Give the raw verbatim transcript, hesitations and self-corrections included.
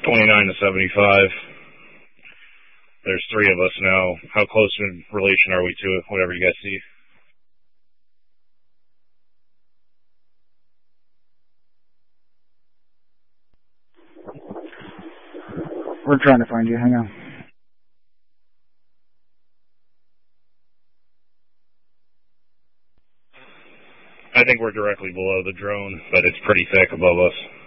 twenty-nine to seventy-five. There's three of us now. How close in relation are we to it? Whatever you guys see. We're trying to find you. Hang on. I think we're directly below the drone, but it's pretty thick above us.